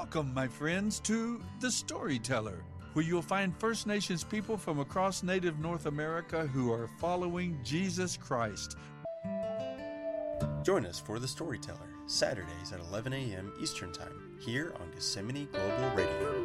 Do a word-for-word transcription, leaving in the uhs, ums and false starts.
Welcome, my friends, to The Storyteller, where you'll find First Nations people from across Native North America who are following Jesus Christ. Join us for The Storyteller, Saturdays at eleven a.m. Eastern Time, here on Gethsemane Global Radio.